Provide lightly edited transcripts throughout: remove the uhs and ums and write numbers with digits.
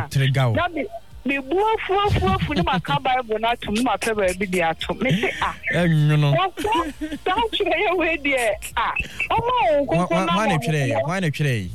Trigao. Me fu ni maka Bible na tum ma pe ba bi di atum. Me say You know. Don't try we there. Why not today?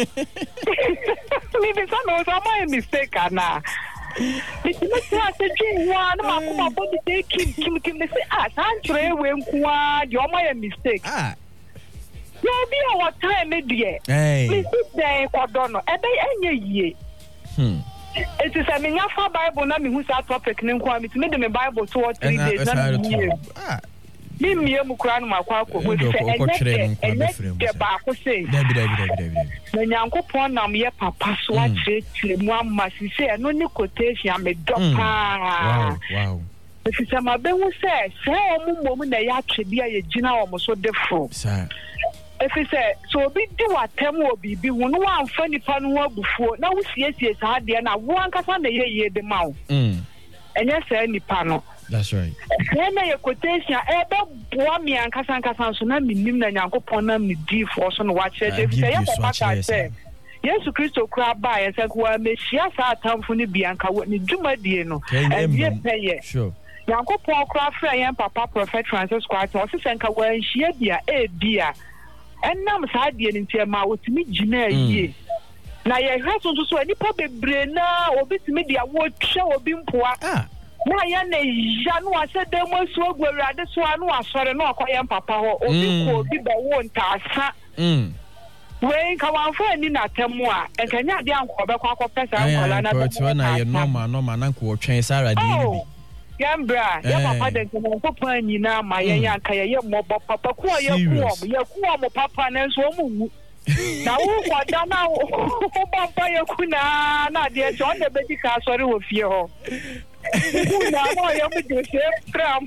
Me be some my mistake na. Me say dream one ma kuma body dey kim me say don't try we nkuwa di my mistake. No be our time me there. Me sit there kodo no. E be enye yie. It is a minyafa Bible na me hu sa topic ni nko me de me Bible 2 or 3 days na me me mu kura no makwa akọ de ba ko sei David na Nyankopon nam ye papa so a chire mu amma sise no ni quotation me dopa wow it is ma be hu say omumo na ya twebia ye gina o mo so defo sir. If you say so, be do what Temo be one funny fun before. Now we see yes, hard there now. One can ye the mouth. And yes, any panel. That's right. When I quotation, ever bore me and Cassan so not me nim and Yanko Pona me deep force on watch it. If you say, yes, Christo crab by and said, well, Messias our town for the Bianca, what me do my dear no. And yes, pay sure. Yanko Paul Craft, I am Papa Prophet Francis Quite, or Sanka, when she had dear. And now sad the into ma with me jina ye na ye hweso nso so ani pa bebre na obetimi dia wo twa obi mpoa na ya na ya no ase dem asu agwurade so anu asore na akoye papa ho obi ko obi ba wo ntasa we ka wanfo ani na temu a enkanya de anko be kwa pesa ankola na be na ye normal na nko otwen sara di Yambra, ya papa de ko pan nyina ma ye yanka ye mo papa ko ye ku mo papa na so mu na wo kwada na wo papa ye ku na de so na be di ka sori wo fie ho na no ye mu de se tram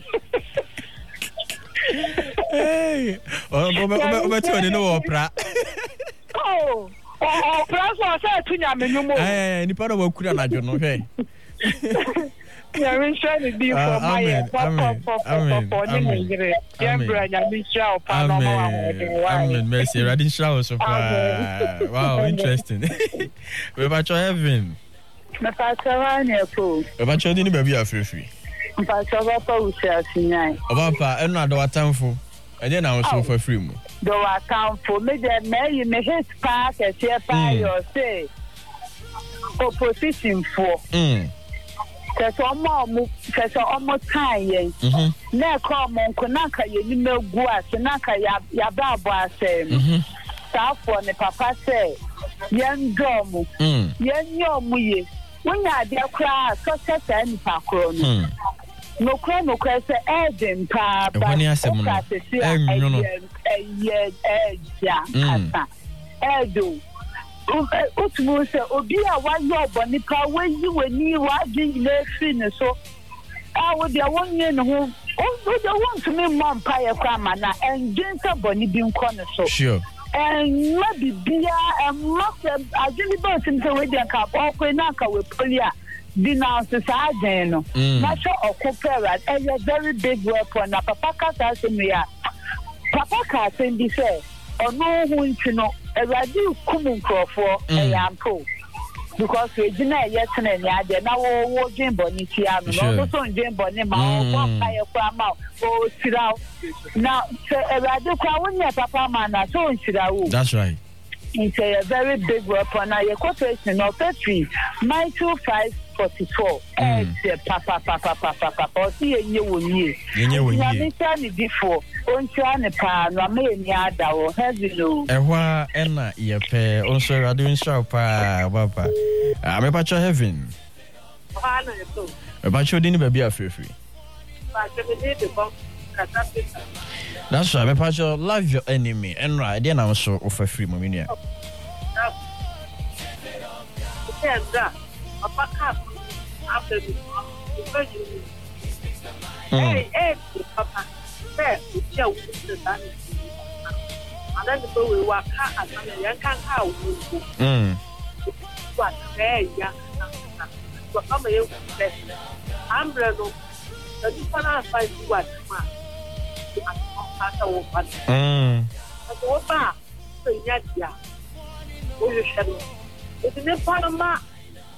o toni no opra opra so say tunya menyumo ni para wo kura na jo no hwe Yeah, I'm trying to be for my Amen. Mercy. Radin shower so far. Wow, interesting. We about your heaven. My pastor, we about your dinner baby are free. Pastor, we shall see now. Papa, and not do time for. And then I was so for free. Do I count for me? That may you may hit park as your fire say opposition for. Kese omo time na ko mo nkona ka ye ni megu ase na ka ya ba abo ase tafo ne papa say yen domu yen nyomu ye wonya ade akra so sesa ni pakro no kra se eden pa ba ka se asa edo Utumu se obi a wayo oboni pa weyi weni wagi le fin so wo de wonye ne ho o de won to me mom pa ye kwa ma na engensa boni bi nko ne so sure and ma bibia ma se ajini ba sim se we de ka ko na ka we polia denounce sa agen no na so okopera a very big weapon na papa ka sa se me ya papa ka se ndi se ono hu ntino Everybody coming for a yampo because we didn't yet and the now watching Bonitia, no also in Bonima, fire from out, or sit out. Now, everybody crowing your papa man, so in Sidao. That's right. It's a very big weapon. Now, your quotation of 3 92544. Papa, see you when you. Before, on China, Ramania, or Hazilo. And why, Enna, your pair, also are doing sharp, Papa. I'm about your heaven. About your dinner, baby, I feel free. That's right, my pastor, love your enemy, and right, then I'm so offer free, Mominia. Hey, Papa, and then we walk out and young cow. What, hey, young, what come here? I'm Breno, the different fight what. Opa, so yeah, oh, you shadow. It's in Panama,